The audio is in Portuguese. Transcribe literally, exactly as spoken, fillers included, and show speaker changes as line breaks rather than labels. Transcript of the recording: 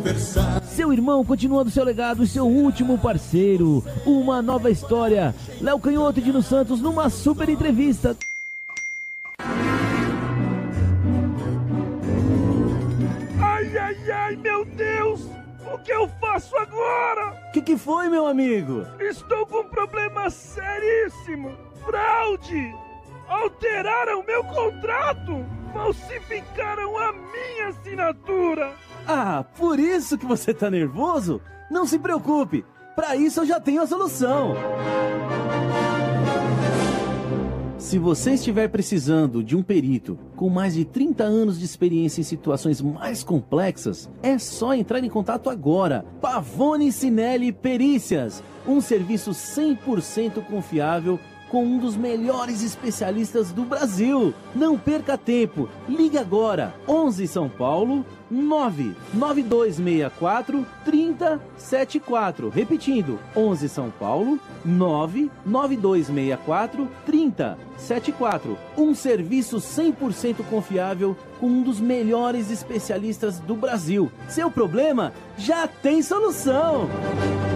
conversar.
Seu irmão continuando seu legado e seu último parceiro. Uma nova história. Léo Canhoto e Dino Santos numa super entrevista.
Ai, ai, ai, meu Deus! O que eu faço agora?
O que, que foi, meu amigo?
Estou com um problema seríssimo. Fraude! Alteraram meu contrato! Falsificaram a minha assinatura!
Ah, por isso que você tá nervoso? Não se preocupe, para isso eu já tenho a solução. Se você estiver precisando de um perito com mais de trinta anos de experiência em situações mais complexas, é só entrar em contato agora. Pavone Cinelli Perícias, um serviço cem por cento confiável com um dos melhores especialistas do Brasil. Não perca tempo, ligue agora, onze São Paulo, nove nove dois seis quatro, três zero sete quatro. Repetindo, onze São Paulo, nove nove dois seis quatro, três zero sete quatro. Um serviço cem por cento confiável com um dos melhores especialistas do Brasil. Seu problema já tem solução!